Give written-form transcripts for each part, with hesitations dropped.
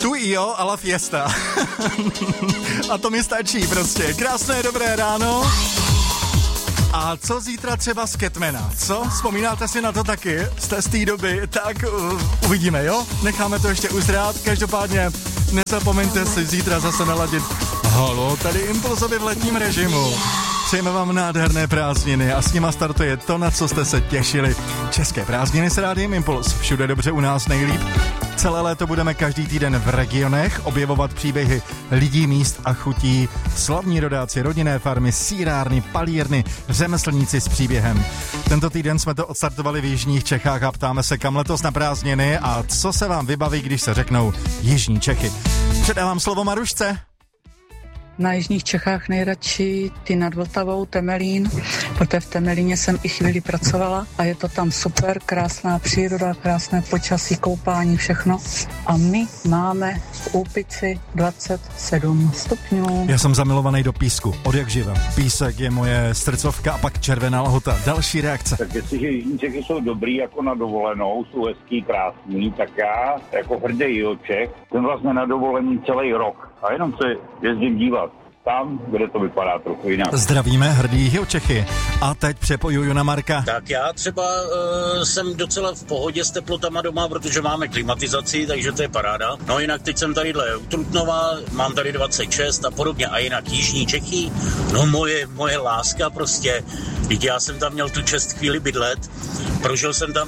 Tu jo, ale fiesta. A to mi stačí prostě. Krásné dobré ráno. A co zítra třeba z Catmana? Co? Vzpomínáte si na to taky? Jste z té doby? Tak uvidíme, jo? Necháme to ještě uzrát. Každopádně nezapomeňte si zítra zase naladit. Halo, tady Impulzovi v letním režimu. Přejeme vám nádherné prázdniny a s nima startuje to, na co jste se těšili. České prázdniny s Rádiem Impuls. Všude dobře, u nás nejlíp. Celé léto budeme každý týden v regionech objevovat příběhy lidí, míst a chutí. Slavní rodáci, rodinné farmy, sýrárny, palírny, řemeslníci s příběhem. Tento týden jsme to odstartovali v jižních Čechách a ptáme se, kam letos na prázdniny a co se vám vybaví, když se řeknou jižní Čechy. Předávám slovo Marušce. Na jižních Čechách nejradši ty nad Vltavou, Temelín, protože v Temelíně jsem i chvíli pracovala a je to tam super, krásná příroda, krásné počasí, koupání, všechno. A my máme v Úpici 27 stupňů. Já jsem zamilovaný do písku, od jak živa. Písek je moje srdcovka a pak červená lahota. Další reakce. Tak jestliže jižní Čechy jsou dobrý jako na dovolenou, jsou hezký, krásný, tak já jako hrdý Jihočech jsem vlastně na dovolení celý rok a jenom se jezdím dívat tam, kde to vypadá trochu jinak. Zdravíme hrdý Jihočechy. A teď přepojuju na Marka. Tak já třeba jsem docela v pohodě s teplotama doma, protože máme klimatizaci, takže to je paráda. No jinak teď jsem tadyhle u Trutnova, mám tady 26 a podobně. A jinak jižní Čechy, no moje láska prostě. Víte, já jsem tam měl tu čest chvíli bydlet, prožil jsem tam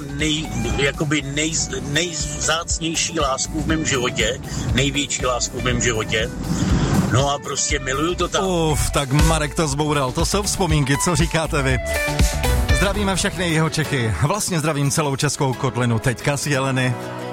nejvzácnější lásku v mém životě, největší lásku v mém životě. No a prostě miluju to tam. Tak Marek to zboural, to jsou vzpomínky, co říkáte vy? Zdravíme všechny Jihočechy, vlastně zdravím celou českou kotlinu, teďka z Jeleny.